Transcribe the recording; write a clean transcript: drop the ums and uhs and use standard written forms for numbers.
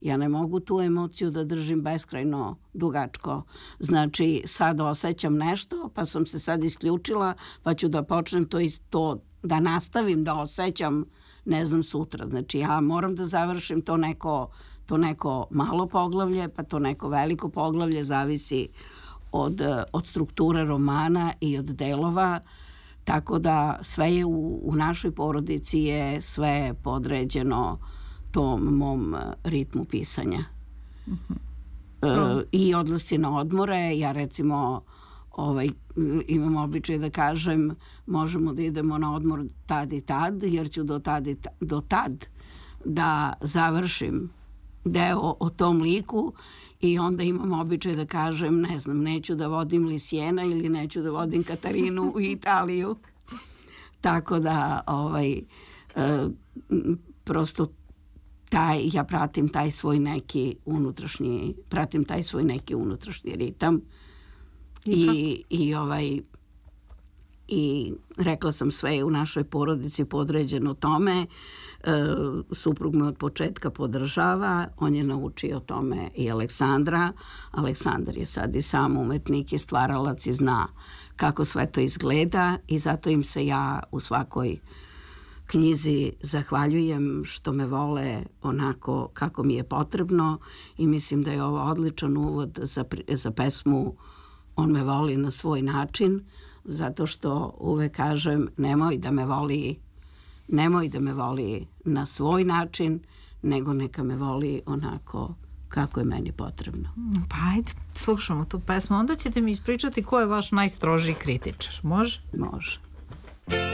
Ja ne mogu tu emociju da držim beskrajno dugačko. Znači, sad osjećam nešto, pa sam se sad isključila, pa ću da počnem to da nastavim da osjećam, ne znam, sutra. Znači, ja moram da završim to neko malo poglavlje, pa to neko veliko poglavlje, zavisi od strukture romana i od delova, tako da sve je u našoj porodici je sve podređeno tom mom ritmu pisanja. I odlasci na odmore, ja recimo imam običaj da kažem možemo da idemo na odmor tad i tad, jer ću do tad da završim deo o tom liku i onda imam običaj da kažem, ne znam, neću da vodim Lisijena ili neću da vodim Katarinu u Italiju. Tako da prosto ja pratim taj svoj neki unutrašnji ritam i rekla sam, sve je u našoj porodici podređeno tome. Suprug me od početka podržava, on je naučio tome i Aleksandra. Aleksandar je sad i sam umetnik i stvaralac i zna kako sve to izgleda i zato im se ja u svakoj knjizi zahvaljujem što me vole onako kako mi je potrebno i mislim da je ovo odličan uvod za pesmu On me voli na svoj način, zato što uvek kažem nemoj da me voli na svoj način, nego neka me voli onako kako je meni potrebno. Pa ajde, slušamo tu pesmu. Onda ćete mi ispričati ko je vaš najstrožiji kritičar. Može? Može.